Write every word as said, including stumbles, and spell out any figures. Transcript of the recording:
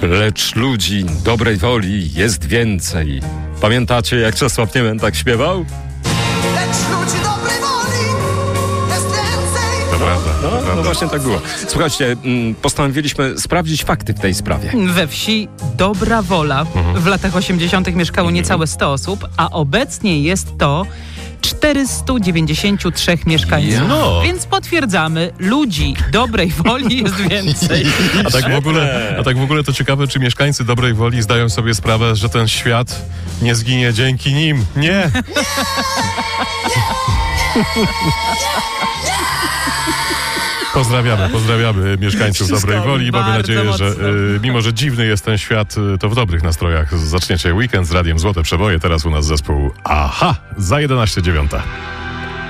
Lecz ludzi dobrej woli jest więcej. Pamiętacie, jak Czesław Niemen tak śpiewał? Lecz ludzi dobrej woli jest więcej. To prawda, to No, prawda. no właśnie tak było. Słuchajcie, mm, postanowiliśmy sprawdzić fakty w tej sprawie. We wsi Dobra Wola w latach osiemdziesiątych mieszkało niecałe sto osób, a obecnie jest to czterysta dziewięćdziesiąt trzy mieszkańców. No. Więc potwierdzamy, ludzi dobrej woli jest więcej. A tak, w ogóle, a tak w ogóle to ciekawe, czy mieszkańcy dobrej woli zdają sobie sprawę, że ten świat nie zginie dzięki nim. Nie! Pozdrawiamy, pozdrawiamy mieszkańców Wszystko dobrej woli. Mamy bardzo nadzieję, że mocno. y, mimo, że dziwny jest ten świat, y, to w dobrych nastrojach zaczniecie weekend z Radiem Złote Przeboje. Teraz u nas zespół Aha za jedenaście dziewiąta.